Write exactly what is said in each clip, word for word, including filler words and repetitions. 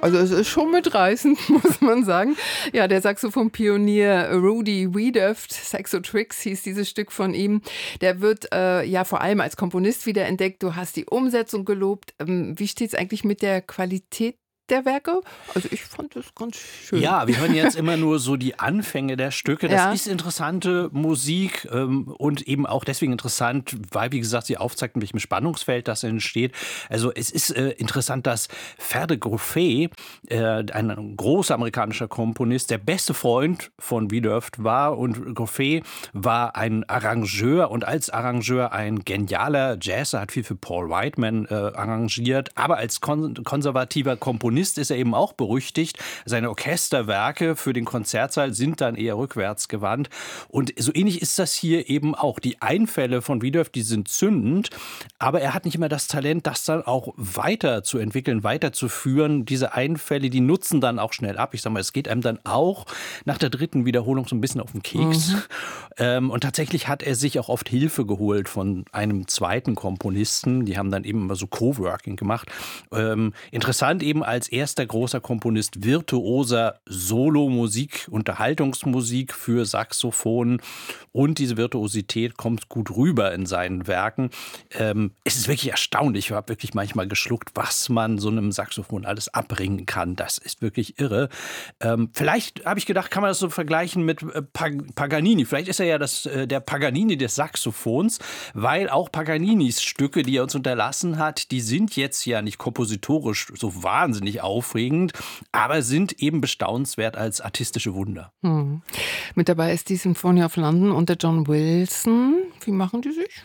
also es ist schon mitreißend, muss man sagen. Ja, der Saxophon-Pionier Rudy Wiedoeft, Saxotrix hieß dieses Stück von ihm, der wird äh, ja vor allem als Komponist wiederentdeckt. Du hast die Umsetzung gelobt. Ähm, wie steht es eigentlich mit der Qualität der Werke? Also ich fand das ganz schön. Ja, wir hören jetzt immer nur so die Anfänge der Stücke. Das Ja. ist interessante Musik ähm, und eben auch deswegen interessant, weil, wie gesagt, sie aufzeigt, in welchem Spannungsfeld das entsteht. Also es ist äh, interessant, dass Ferde Groffet, äh, ein großer amerikanischer Komponist, der beste Freund von Wiedoeft war, und Groffet war ein Arrangeur und als Arrangeur ein genialer Jazzer, hat viel für Paul Whiteman äh, arrangiert, aber als kon- konservativer Komponist ist er eben auch berüchtigt. Seine Orchesterwerke für den Konzertsaal sind dann eher rückwärts gewandt. Und so ähnlich ist das hier eben auch. Die Einfälle von Wiedoeft, die sind zündend, aber er hat nicht immer das Talent, das dann auch weiterzuentwickeln, weiterzuführen. Diese Einfälle, die nutzen dann auch schnell ab. Ich sag mal, es geht einem dann auch nach der dritten Wiederholung so ein bisschen auf den Keks. Mhm. Ähm, und tatsächlich hat er sich auch oft Hilfe geholt von einem zweiten Komponisten. Die haben dann eben immer so Coworking gemacht. Ähm, interessant eben als erster großer Komponist virtuoser Solo-Musik, Unterhaltungsmusik für Saxophon. Und diese Virtuosität kommt gut rüber in seinen Werken. Ähm, es ist wirklich erstaunlich. Ich habe wirklich manchmal geschluckt, was man so einem Saxophon alles abbringen kann. Das ist wirklich irre. Ähm, vielleicht habe ich gedacht, kann man das so vergleichen mit äh, Pag- Paganini. Vielleicht ist er ja das, äh, der Paganini des Saxophons, weil auch Paganinis Stücke, die er uns unterlassen hat, die sind jetzt ja nicht kompositorisch so wahnsinnig aufregend, aber sind eben bestaunenswert als artistische Wunder. Hm. Mit dabei ist die Symphony of London und der John Wilson. Wie machen die sich?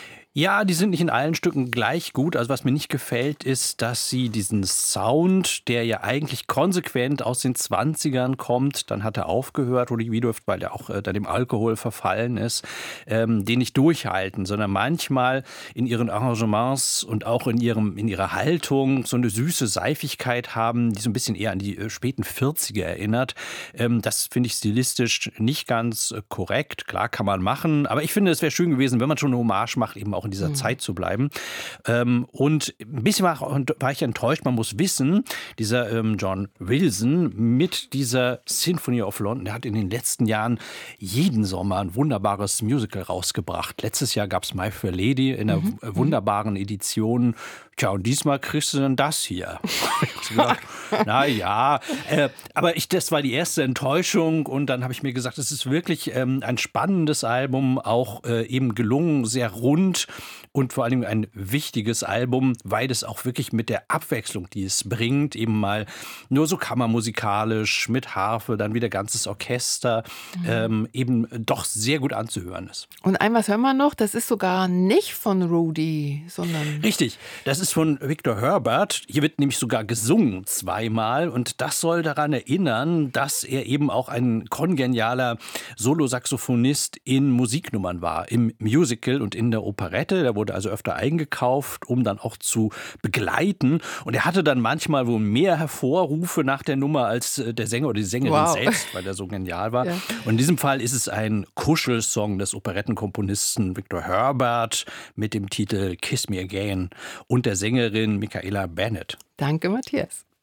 Ja, die sind nicht in allen Stücken gleich gut. Also was mir nicht gefällt, ist, dass sie diesen Sound, der ja eigentlich konsequent aus den zwanzigern kommt, dann hat er aufgehört, Rudy Wiedoeft, weil er auch äh, dann dem Alkohol verfallen ist, ähm, den nicht durchhalten, sondern manchmal in ihren Arrangements und auch in, ihrem, in ihrer Haltung so eine süße Seifigkeit haben, die so ein bisschen eher an die äh, späten vierziger erinnert. Ähm, das finde ich stilistisch nicht ganz äh, korrekt. Klar, kann man machen, aber ich finde, es wäre schön gewesen, wenn man schon eine Hommage macht, eben auch in dieser mhm. Zeit zu bleiben. Ähm, und ein bisschen war, war ich enttäuscht. Man muss wissen, dieser ähm, John Wilson mit dieser Symphony of London, der hat in den letzten Jahren jeden Sommer ein wunderbares Musical rausgebracht. Letztes Jahr gab es My Fair Lady in einer mhm. wunderbaren Edition. Tja, und diesmal kriegst du dann das hier. Ich gedacht, na ja, äh, aber ich, das war die erste Enttäuschung und dann habe ich mir gesagt, es ist wirklich ähm, ein spannendes Album, auch äh, eben gelungen, sehr rund und vor allem ein wichtiges Album, weil es auch wirklich mit der Abwechslung, die es bringt, eben mal nur so kammermusikalisch mit Harfe, dann wieder ganzes Orchester, mhm. ähm, eben doch sehr gut anzuhören ist. Und ein was hören wir noch, das ist sogar nicht von Rudy, sondern... Richtig, das ist von Victor Herbert. Hier wird nämlich sogar gesungen zweimal und das soll daran erinnern, dass er eben auch ein kongenialer Solosaxophonist in Musiknummern war, im Musical und in der Operette. Der wurde also öfter eingekauft, um dann auch zu begleiten. Und er hatte dann manchmal wohl mehr Hervorrufe nach der Nummer als der Sänger oder die Sängerin wow. selbst, weil er so genial war. Ja. Und in diesem Fall ist es ein Kuschelsong des Operettenkomponisten Victor Herbert mit dem Titel Kiss Me Again und der Sängerin Michaela Bennett. Danke, Matthias.